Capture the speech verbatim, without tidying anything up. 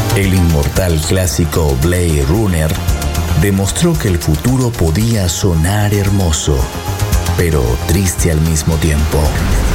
El inmortal clásico Blade Runner demostró que el futuro podía sonar hermoso, pero triste al mismo tiempo.